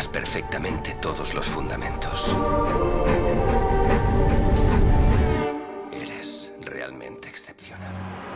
dominas perfectamente todos los fundamentos. Eres realmente excepcional.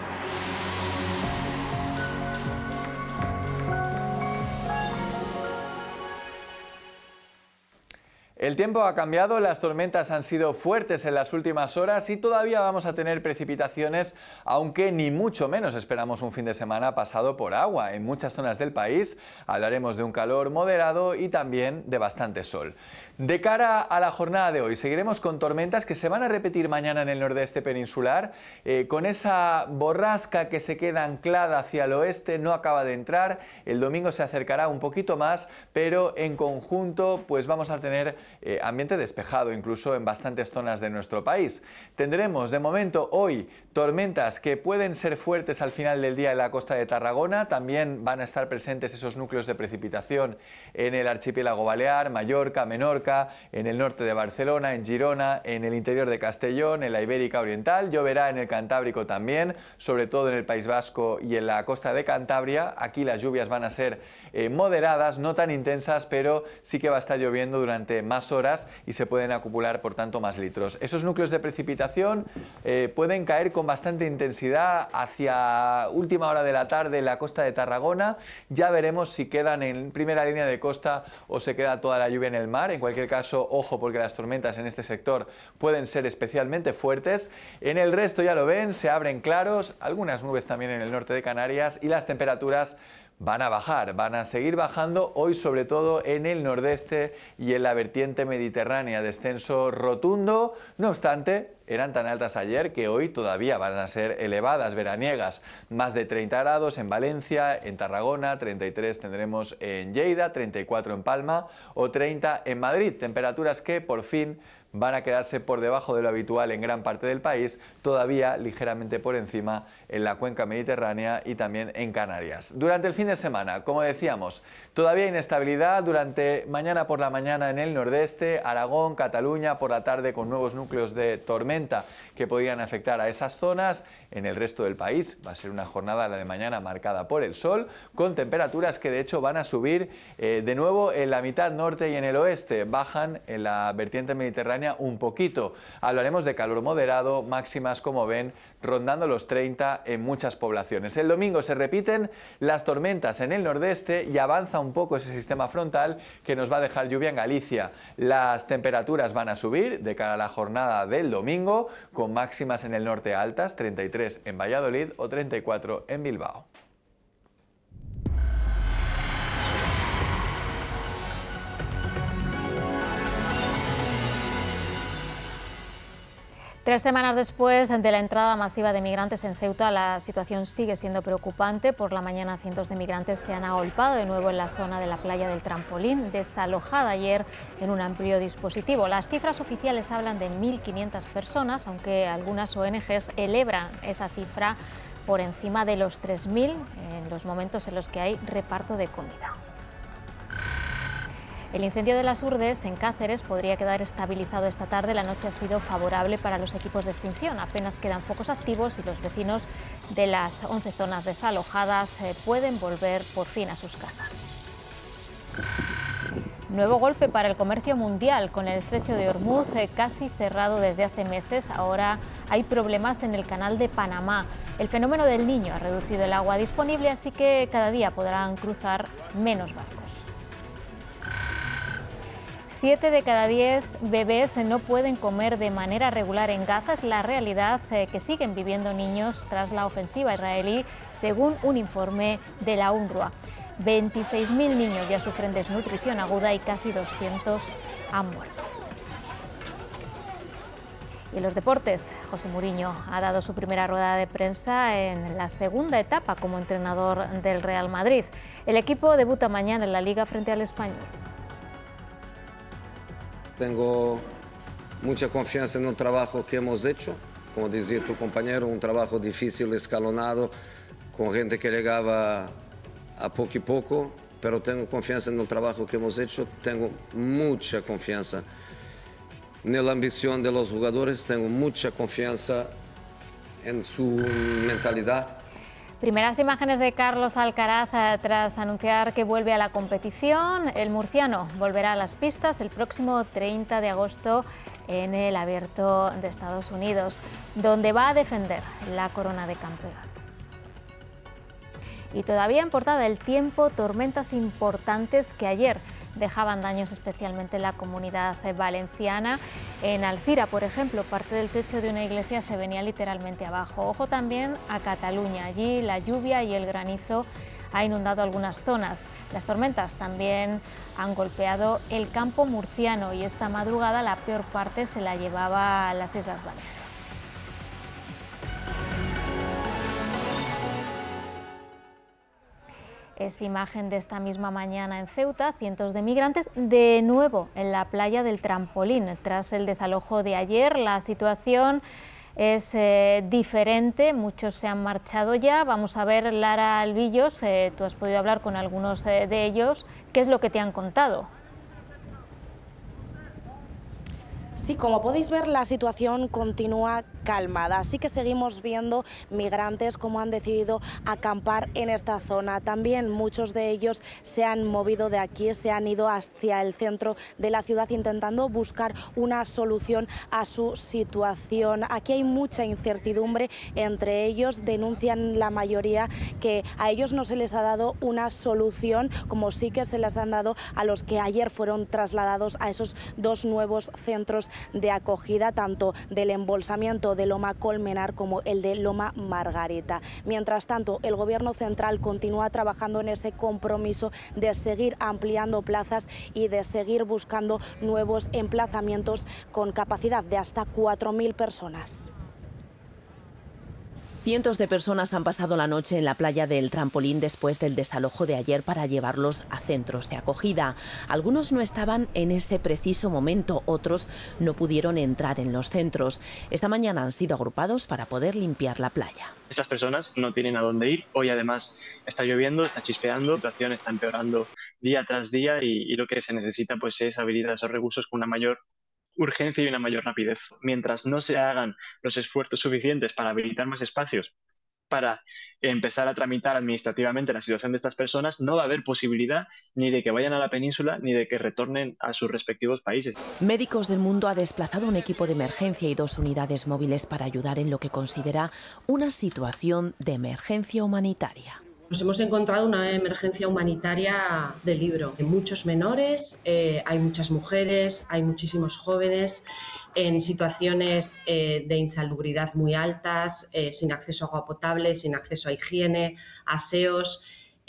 El tiempo ha cambiado, las tormentas han sido fuertes en las últimas horas y todavía vamos a tener precipitaciones, aunque ni mucho menos esperamos un fin de semana pasado por agua. En muchas zonas del país hablaremos de un calor moderado y también de bastante sol. De cara a la jornada de hoy, seguiremos con tormentas que se van a repetir mañana en el nordeste peninsular, con esa borrasca que se queda anclada hacia el oeste, no acaba de entrar. El domingo se acercará un poquito más, pero en conjunto pues vamos a tener ambiente despejado incluso en bastantes zonas de nuestro país. Tendremos de momento hoy tormentas que pueden ser fuertes al final del día en la costa de Tarragona. También van a estar presentes esos núcleos de precipitación en el archipiélago balear, Mallorca, Menorca, en el norte de Barcelona, en Girona, en el interior de Castellón, en la Ibérica Oriental. Lloverá en el Cantábrico también, sobre todo en el País Vasco y en la costa de Cantabria. Aquí las lluvias van a ser moderadas, no tan intensas, pero sí que va a estar lloviendo durante más horas y se pueden acumular por tanto más litros. Esos núcleos de precipitación pueden caer con bastante intensidad hacia última hora de la tarde en la costa de Tarragona. Ya veremos si quedan en primera línea de costa o se queda toda la lluvia en el mar. En cualquier caso, ojo, porque las tormentas en este sector pueden ser especialmente fuertes. En el resto ya lo ven, se abren claros, algunas nubes también en el norte de Canarias y las temperaturas van a bajar, van a seguir bajando hoy sobre todo en el nordeste y en la vertiente mediterránea, descenso rotundo. No obstante, eran tan altas ayer que hoy todavía van a ser elevadas, veraniegas. Más de 30 grados en Valencia, en Tarragona, 33 tendremos en Lleida, 34 en Palma o 30 en Madrid. Temperaturas que por fin van a quedarse por debajo de lo habitual en gran parte del país, todavía ligeramente por encima en la cuenca mediterránea y también en Canarias. Durante el fin de semana, como decíamos, todavía inestabilidad durante mañana por la mañana en el nordeste, Aragón, Cataluña, por la tarde con nuevos núcleos de tormenta que podrían afectar a esas zonas. En el resto del país va a ser una jornada, la de mañana, marcada por el sol, con temperaturas que de hecho van a subir de nuevo en la mitad norte y en el oeste, bajan en la vertiente mediterránea un poquito. Hablaremos de calor moderado, máximas, como ven, rondando los 30 en muchas poblaciones. El domingo se repiten las tormentas en el nordeste y avanza un poco ese sistema frontal que nos va a dejar lluvia en Galicia. Las temperaturas van a subir de cara a la jornada del domingo, con máximas en el norte altas, 33 en Valladolid o 34 en Bilbao. Tres semanas después de la entrada masiva de migrantes en Ceuta, la situación sigue siendo preocupante. Por la mañana, cientos de migrantes se han agolpado de nuevo en la zona de la playa del Trampolín, desalojada ayer en un amplio dispositivo. Las cifras oficiales hablan de 1.500 personas, aunque algunas ONGs elevan esa cifra por encima de los 3.000 en los momentos en los que hay reparto de comida. El incendio de las Urdes, en Cáceres, podría quedar estabilizado esta tarde. La noche ha sido favorable para los equipos de extinción. Apenas quedan focos activos y los vecinos de las 11 zonas desalojadas pueden volver por fin a sus casas. Nuevo golpe para el comercio mundial. Con el estrecho de Hormuz casi cerrado desde hace meses, ahora hay problemas en el canal de Panamá. El fenómeno del Niño ha reducido el agua disponible, así que cada día podrán cruzar menos barcos. 7 de cada 10 bebés no pueden comer de manera regular en Gaza. Es la realidad que siguen viviendo niños tras la ofensiva israelí, según un informe de la UNRWA. 26.000 niños ya sufren desnutrición aguda y casi 200 han muerto. Y en los deportes, José Mourinho ha dado su primera rueda de prensa en la segunda etapa como entrenador del Real Madrid. El equipo debuta mañana en la Liga frente al Español. Tengo mucha confianza en el trabajo que hemos hecho. Como decía tu compañero, un trabajo difícil, escalonado, con gente que llegaba a poco y poco, pero tengo confianza en el trabajo que hemos hecho. Tengo mucha confianza en la ambición de los jugadores, tengo mucha confianza en su mentalidad. Primeras imágenes de Carlos Alcaraz tras anunciar que vuelve a la competición. El murciano volverá a las pistas el próximo 30 de agosto en el Abierto de Estados Unidos, donde va a defender la corona de campeón. Y todavía en portada del Tiempo, tormentas importantes que ayer dejaban daños especialmente en la comunidad valenciana. En Alcira, por ejemplo, parte del techo de una iglesia se venía literalmente abajo. Ojo también a Cataluña, allí la lluvia y el granizo ha inundado algunas zonas. Las tormentas también han golpeado el campo murciano y esta madrugada la peor parte se la llevaba a las Islas Baleares. Es imagen de esta misma mañana en Ceuta, cientos de migrantes de nuevo en la playa del Trampolín. Tras el desalojo de ayer, la situación es diferente, muchos se han marchado ya. Vamos a ver, Lara Albillos, tú has podido hablar con algunos de ellos. ¿Qué es lo que te han contado? Sí, como podéis ver, la situación continúa calmada, así que seguimos viendo migrantes como han decidido acampar en esta zona. También muchos de ellos se han movido de aquí, se han ido hacia el centro de la ciudad intentando buscar una solución a su situación. Aquí hay mucha incertidumbre, entre ellos denuncian la mayoría que a ellos no se les ha dado una solución, como sí que se les han dado a los que ayer fueron trasladados a esos dos nuevos centros de acogida, tanto del embolsamiento de Loma Colmenar como el de Loma Margarita. Mientras tanto, el Gobierno central continúa trabajando en ese compromiso de seguir ampliando plazas y de seguir buscando nuevos emplazamientos con capacidad de hasta 4.000 personas. Cientos de personas han pasado la noche en la playa del Trampolín después del desalojo de ayer para llevarlos a centros de acogida. Algunos no estaban en ese preciso momento, otros no pudieron entrar en los centros. Esta mañana han sido agrupados para poder limpiar la playa. Estas personas no tienen a dónde ir. Hoy además está lloviendo, está chispeando, la situación está empeorando día tras día y lo que se necesita pues es habilitar esos recursos con una mayor urgencia y una mayor rapidez. Mientras no se hagan los esfuerzos suficientes para habilitar más espacios, para empezar a tramitar administrativamente la situación de estas personas, no va a haber posibilidad ni de que vayan a la península ni de que retornen a sus respectivos países. Médicos del Mundo ha desplazado un equipo de emergencia y 2 unidades móviles para ayudar en lo que considera una situación de emergencia humanitaria. Nos hemos encontrado una emergencia humanitaria de libro. Hay muchos menores, hay muchas mujeres, hay muchísimos jóvenes en situaciones de insalubridad muy altas, sin acceso a agua potable, sin acceso a higiene, aseos,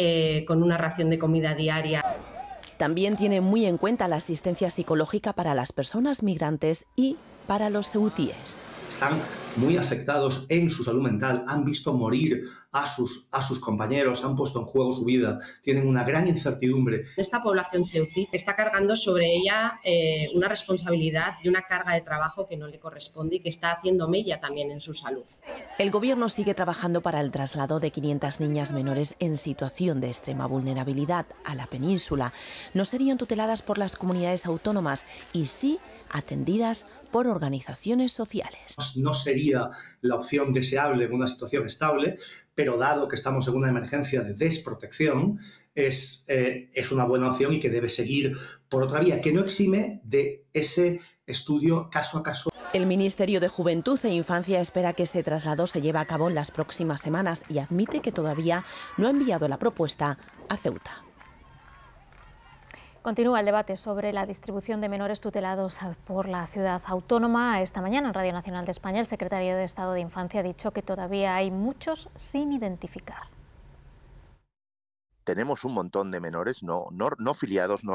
con una ración de comida diaria. También tiene muy en cuenta la asistencia psicológica para las personas migrantes y para los ceutíes. Están muy afectados en su salud mental, han visto morir a sus compañeros, han puesto en juego su vida, tienen una gran incertidumbre. Esta población ceutí está cargando sobre ella una responsabilidad y una carga de trabajo que no le corresponde y que está haciendo mella también en su salud. El Gobierno sigue trabajando para el traslado de 500 niñas menores en situación de extrema vulnerabilidad a la península. No serían tuteladas por las comunidades autónomas y sí atendidas por organizaciones sociales. No sería la opción deseable en una situación estable, pero dado que estamos en una emergencia de desprotección, es una buena opción y que debe seguir por otra vía, que no exime de ese estudio caso a caso. El Ministerio de Juventud e Infancia espera que ese traslado se lleve a cabo en las próximas semanas y admite que todavía no ha enviado la propuesta a Ceuta. Continúa el debate sobre la distribución de menores tutelados por la ciudad autónoma. Esta mañana en Radio Nacional de España el secretario de Estado de Infancia ha dicho que todavía hay muchos sin identificar. Tenemos un montón de menores no filiados, no